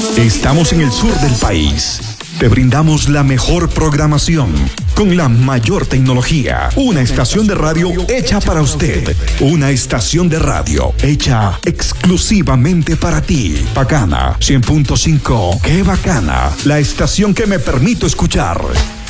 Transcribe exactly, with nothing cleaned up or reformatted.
Estamos en el sur del país. Te brindamos la mejor programación con la mayor tecnología. Una estación de radio hecha para usted. Una estación de radio hecha exclusivamente para ti. Bacana cien punto cinco. ¡Qué bacana! La estación que me permito escuchar.